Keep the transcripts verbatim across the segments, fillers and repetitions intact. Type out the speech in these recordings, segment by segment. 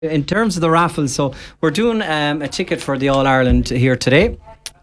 In terms of the raffle, so we're doing um, a ticket for the All Ireland here today.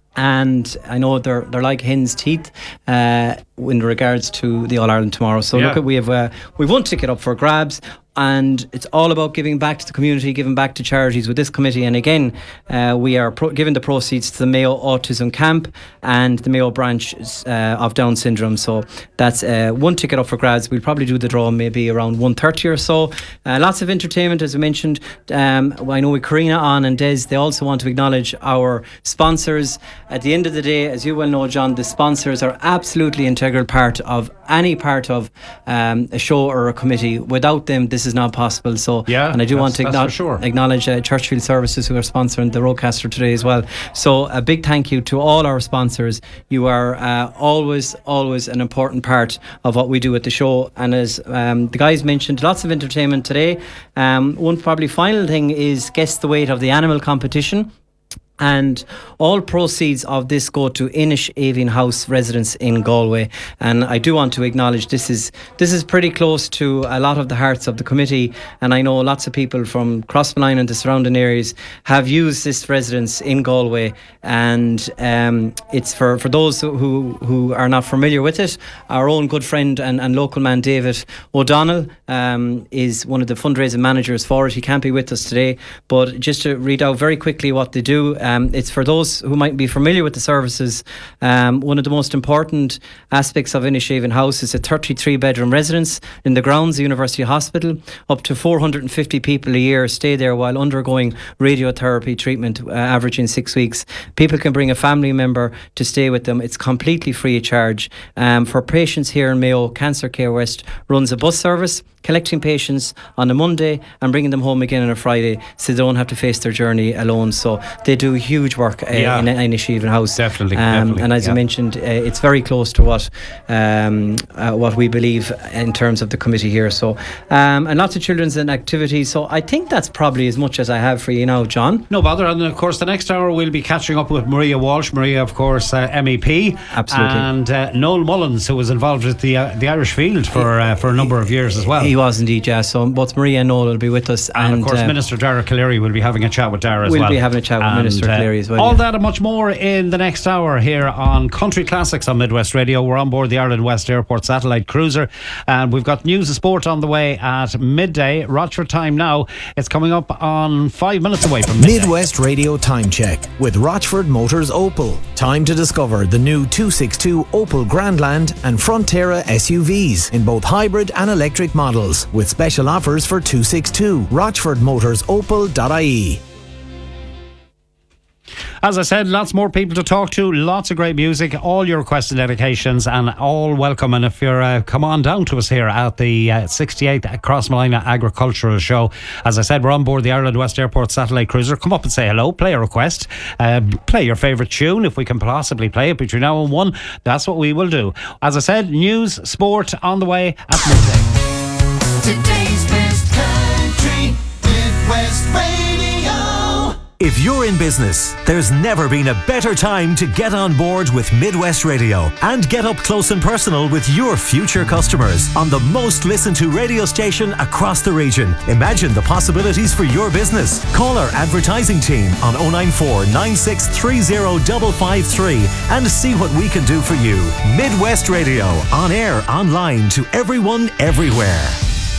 And I know they're they're like hen's teeth uh, in regards to the All Ireland tomorrow. So yeah. look, at we have uh, we've one ticket up for grabs, and it's all about giving back to the community, giving back to charities with this committee. And again, uh, we are pro- giving the proceeds to the Mayo Autism Camp and the Mayo branch uh, of Down syndrome. So that's uh, one ticket up for grabs. We'll probably do the draw maybe around one thirty or so. Uh, lots of entertainment, as we mentioned. Um, I know with Karina on and Des, they also want to acknowledge our sponsors. At the end of the day, as you well know, John, the sponsors are absolutely integral part of any part of um, a show or a committee. Without them, this is not possible. So, yeah, and I do want to acknowledge, sure. acknowledge uh, Churchfield Services, who are sponsoring the Roadcaster today as well. So a big thank you to all our sponsors. You are uh, always, always an important part of what we do at the show. And as um, the guys mentioned, lots of entertainment today. Um, one probably final thing is Guess the Weight of the Animal competition. And all proceeds of this go to Inish Avian House residents in Galway. And I do want to acknowledge this is this is pretty close to a lot of the hearts of the committee. And I know lots of people from Crossmaglen and the surrounding areas have used this residence in Galway. And um, it's for, for those who, who are not familiar with it, our own good friend and, and local man David O'Donnell um, is one of the fundraising managers for it. He can't be with us today, but just to read out very quickly what they do. Um, it's for those who might be familiar with the services. Um, one of the most important aspects of Inish Avian House is a thirty-three bedroom residence in the grounds of the University Hospital. Up to four hundred fifty people a year stay there while undergoing radiotherapy treatment, uh, averaging six weeks. People can bring a family member to stay with them. It's completely free of charge. Um, for patients here in Mayo, Cancer Care West runs a bus service, collecting patients on a Monday and bringing them home again on a Friday, so they don't have to face their journey alone. So they do huge work uh, yeah. in Inish Avian House. Definitely, um, definitely. And as yeah. you mentioned, uh, it's very close to what um, uh, what we believe in terms of the committee here. So um, and lots of children's and activities. So I think that's probably as much as I have for you now, John. No bother. And of course, the next hour we'll be catching up with Maria Walsh. Maria, of course, uh, M E P. Absolutely. And uh, Noel Mullins, who was involved with the uh, the Irish Field for uh, for a number of years as well. He was indeed, yeah. So both Maria and Noel will be with us. And, and of course, uh, Minister Dara Cleary will be having a chat with Dara as we'll well. We'll be having a chat with and, Minister uh, Cleary as well. All yeah. that and much more in the next hour here on Country Classics on Midwest Radio. We're on board the Ireland West Airport satellite cruiser, and we've got news and sport on the way at midday. Rochford time now. It's coming up on five minutes away from midday. Midwest Radio Time Check with Rochford Motors Opel. Time to discover the new two sixty-two Opel Grandland and Frontera S U Vs in both hybrid and electric models, with special offers for two sixty-two. rochford motors opel dot I E. As I said, lots more people to talk to, lots of great music, all your requested dedications, and all welcome. And if you're uh, come on down to us here at the uh, sixty-eighth Crossmaglen Agricultural Show. As I said, we're on board the Ireland West Airport satellite cruiser. Come up and say hello, play a request, uh, play your favourite tune if we can possibly play it between now and one. That's what we will do. As I said, news, sport on the way at midday. Today's best country, Midwest Radio. If you're in business, there's never been a better time to get on board with Midwest Radio and get up close and personal with your future customers on the most listened to radio station across the region. Imagine the possibilities for your business. Call our advertising team on oh nine four, nine six three oh, five five three and see what we can do for you. Midwest Radio, on air, online, to everyone, everywhere.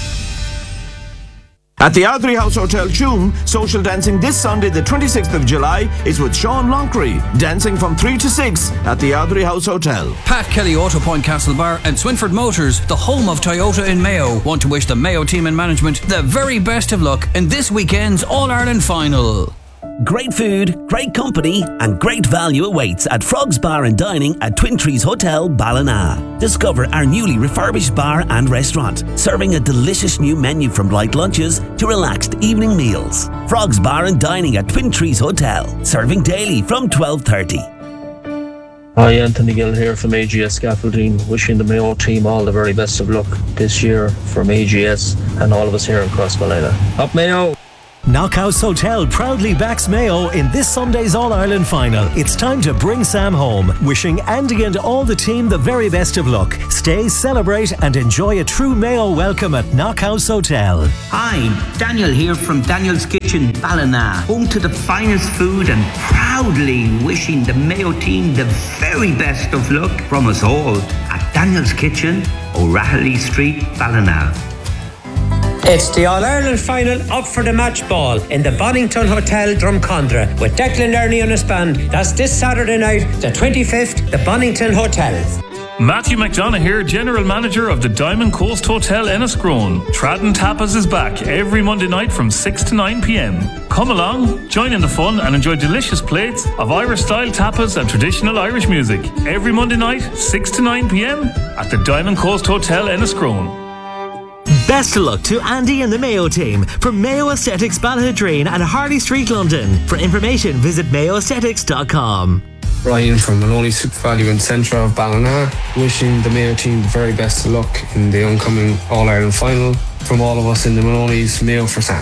At the Ardrey House Hotel Tuam, social dancing this Sunday the twenty-sixth of July is with Sean Lonckery, dancing from three to six at the Ardrey House Hotel. Pat Kelly Auto Point Castlebar and Swinford Motors, the home of Toyota in Mayo, want to wish the Mayo team and management the very best of luck in this weekend's All-Ireland final. Great food, great company and great value awaits at Frogs Bar and Dining at Twin Trees Hotel, Ballina. Discover our newly refurbished bar and restaurant, serving a delicious new menu from light lunches to relaxed evening meals. Frogs Bar and Dining at Twin Trees Hotel, serving daily from twelve thirty. Hi, Anthony Gill here from A G S Scaffolding, wishing the Mayo team all the very best of luck this year from A G S and all of us here in Crossmaglen. Up Mayo! Knockhouse Hotel proudly backs Mayo in this Sunday's All-Ireland final. It's time to bring Sam home. Wishing Andy and all the team the very best of luck. Stay, celebrate and enjoy a true Mayo welcome at Knockhouse Hotel. Hi, Daniel here from Daniel's Kitchen, Ballina. Home to the finest food and proudly wishing the Mayo team the very best of luck from us all at Daniel's Kitchen, O'Rahilly Street, Ballina. It's the All-Ireland final up for the match ball in the Bonington Hotel, Drumcondra, with Declan Ernie on his band. That's this Saturday night, the twenty-fifth, the Bonington Hotel. Matthew McDonough here, General Manager of the Diamond Coast Hotel Enniscrone. Tradden Tapas is back every Monday night from six to nine p.m. Come along, join in the fun and enjoy delicious plates of Irish-style tapas and traditional Irish music. Every Monday night, six to nine p.m. at the Diamond Coast Hotel Enniscrone. Best of luck to Andy and the Mayo team from Mayo Aesthetics Balladreen and Harley Street, London. For information, visit mayo aesthetics dot com. Ryan from Maloney Super Value and Centre of Ballina, wishing the Mayo team the very best of luck in the oncoming All-Ireland final. From all of us in the Maloney's, Mayo for Sam.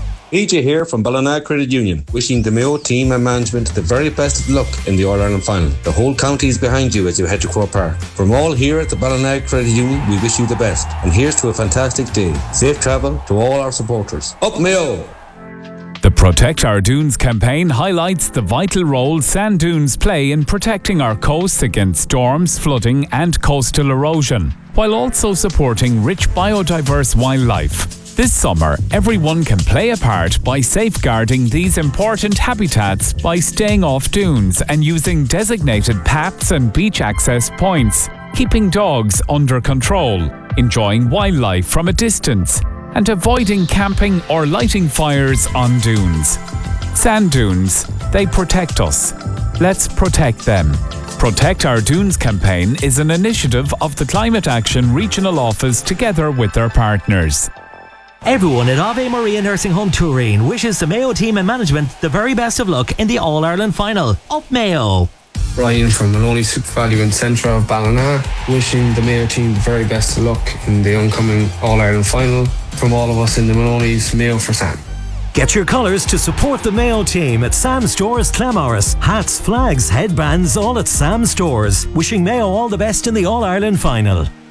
E J here from Ballina Credit Union, wishing the Mayo team and management the very best of luck in the All-Ireland final. The whole county is behind you as you head to Croke Park. From all here at the Ballina Credit Union, we wish you the best. And here's to a fantastic day. Safe travel to all our supporters. Up Mayo! The Protect Our Dunes campaign highlights the vital role sand dunes play in protecting our coasts against storms, flooding and coastal erosion, while also supporting rich biodiverse wildlife. This summer, everyone can play a part by safeguarding these important habitats by staying off dunes and using designated paths and beach access points, keeping dogs under control, enjoying wildlife from a distance, and avoiding camping or lighting fires on dunes. Sand dunes, they protect us. Let's protect them. Protect Our Dunes campaign is an initiative of the Climate Action Regional Office together with their partners. Everyone at Ave Maria Nursing Home Turin wishes the Mayo team and management the very best of luck in the All-Ireland final. Up Mayo! Ryan from Maloney Super Value and Centre of Ballina, wishing the Mayo team the very best of luck in the oncoming All-Ireland final. From all of us in the Maloney's, Mayo for Sam. Get your colours to support the Mayo team at Sam Stores Clamorris. Hats, flags, headbands, all at Sam Stores. Wishing Mayo all the best in the All-Ireland final.